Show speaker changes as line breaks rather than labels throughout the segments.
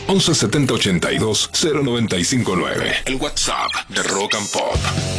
11 70 82 0959. El WhatsApp de Rock and Pop.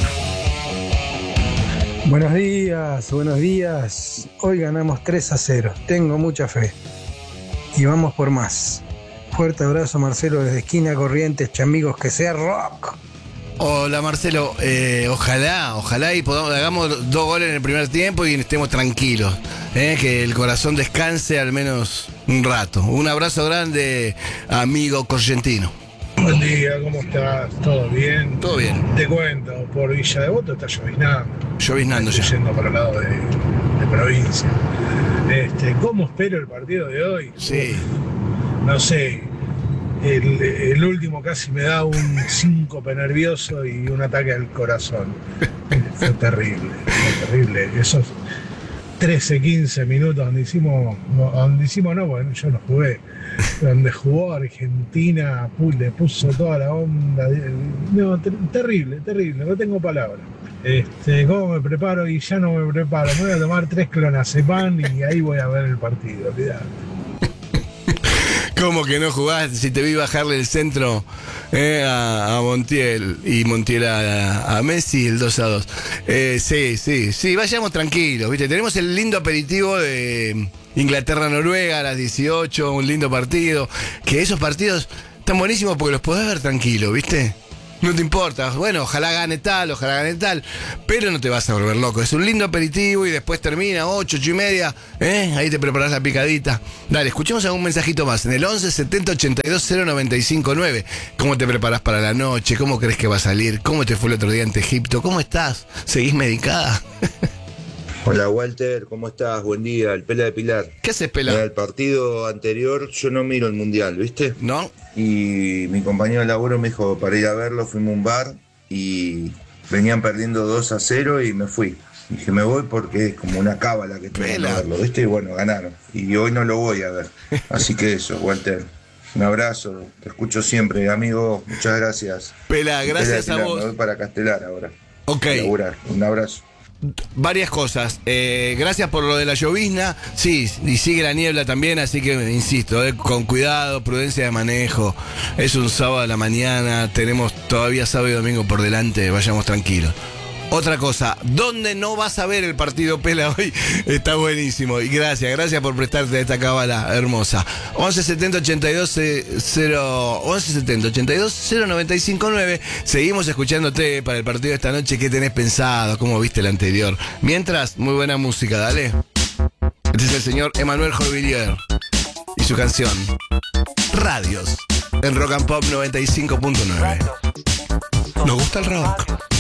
Buenos días. Hoy ganamos 3-0. Tengo mucha fe. Y vamos por más. Fuerte abrazo, Marcelo, desde esquina Corrientes, chamigos, que sea rock.
Hola Marcelo, ojalá y hagamos 2 goles en el primer tiempo y estemos tranquilos, que el corazón descanse al menos un rato. Un abrazo grande, amigo correntino.
Buen día, ¿cómo estás? ¿Todo bien?
Todo bien.
Te cuento, por Villa Devoto está
Lloviznando
Estoy
ya.
yendo para el lado de provincia. ¿Cómo espero el partido de hoy?
Sí.
No sé, el último casi me da un síncope nervioso y un ataque al corazón. Fue terrible. Esos 13, 15 minutos donde hicimos no, bueno, yo no jugué, donde jugó Argentina, le puso toda la onda. No, terrible, no tengo palabras. ¿Cómo me preparo? Y ya no me preparo. Me voy a tomar 3 clonazepam y ahí voy a ver el partido, olvidate.
¿Cómo que no jugás? Si te vi bajarle el centro a Montiel y Montiel a Messi, el 2-2. Sí, vayamos tranquilos, ¿viste? Tenemos el lindo aperitivo de Inglaterra-Noruega a las 18, un lindo partido. Que esos partidos están buenísimos porque los podés ver tranquilo, ¿viste? No te importa, bueno, ojalá gane tal, pero no te vas a volver loco. Es un lindo aperitivo y después termina 8:30, ahí te preparás la picadita. Dale, escuchemos algún mensajito más. En el 11 70 82 0959. ¿Cómo te preparás para la noche? ¿Cómo crees que va a salir? ¿Cómo te fue el otro día en Egipto? ¿Cómo estás? ¿Seguís medicada?
Hola Walter, ¿cómo estás? Buen día, el Pela de Pilar.
¿Qué haces, Pela?
Mira, el partido anterior yo no miro el mundial, ¿viste?
¿No?
Y mi compañero de laburo me dijo para ir a verlo, fuimos a un bar y venían perdiendo 2-0 y me fui. Dije, me voy porque es como una cábala que tengo que verlo, ¿viste? Y bueno, ganaron. Y hoy no lo voy a ver. Así que eso, Walter. Un abrazo, te escucho siempre, amigo. Muchas gracias.
Pela, gracias a vos.
Me voy para Castelar ahora.
Ok.
Un abrazo.
Varias cosas. Gracias por lo de la llovizna. Sí, y sigue la niebla también, así que insisto, con cuidado, prudencia de manejo. Es un sábado a la mañana, tenemos todavía sábado y domingo por delante, vayamos tranquilos. Otra cosa, ¿dónde no vas a ver el partido, Pela, hoy? Está buenísimo. Y gracias por prestarte a esta cábala hermosa. 11 70 82 0959. Seguimos escuchándote para el partido de esta noche. ¿Qué tenés pensado? ¿Cómo viste el anterior? Mientras, muy buena música, dale. Este es el señor Emmanuel Jorvillier y su canción Radios en Rock and Pop 95.9. ¿Nos gusta el rock?